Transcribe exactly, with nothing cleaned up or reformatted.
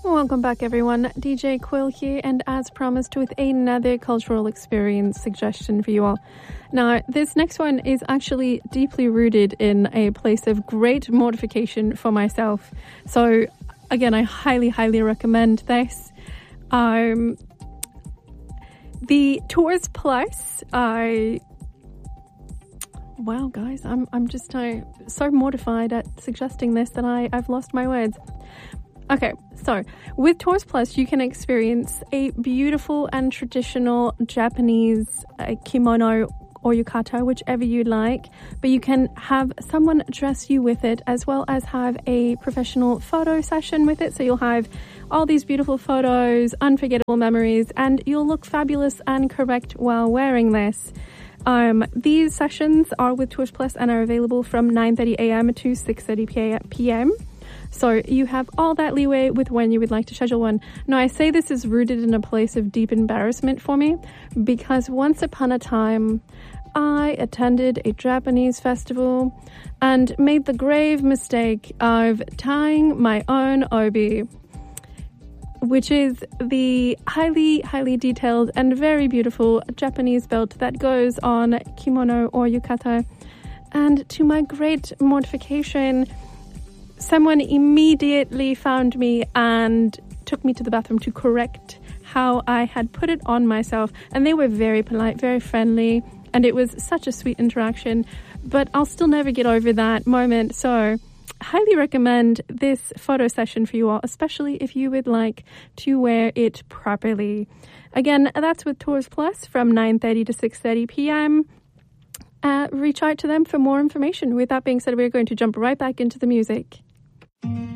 Welcome back, everyone. D J Quill here, and as promised, with another cultural experience suggestion for you all. Now, this next one is actually deeply rooted in a place of great mortification for myself. So, again, I highly, highly recommend this. Um, the Tours Plus, I... Wow, guys, I'm I'm just uh, so mortified at suggesting this that I, I've lost my words. Okay, so with Tours Plus, you can experience a beautiful and traditional Japanese uh, kimono or yukata, whichever you like, but you can have someone dress you with it, as well as have a professional photo session with it. So you'll have all these beautiful photos, unforgettable memories, and you'll look fabulous and correct while wearing this. Um, these sessions are with Tours Plus and are available from nine thirty a.m. to six thirty p.m. So you have all that leeway with when you would like to schedule one. Now, I say this is rooted in a place of deep embarrassment for me, because once upon a time, I attended a Japanese festival and made the grave mistake of tying my own obi, which is the highly, highly detailed and very beautiful Japanese belt that goes on kimono or yukata. And to my great mortification, someone immediately found me and took me to the bathroom to correct how I had put it on myself. And they were very polite, very friendly, and it was such a sweet interaction. But I'll still never get over that moment. So highly recommend this photo session for you all, especially if you would like to wear it properly. Again, that's with Tours Plus from nine thirty to six thirty p.m. Uh, reach out to them for more information. With that being said, we're going to jump right back into the music.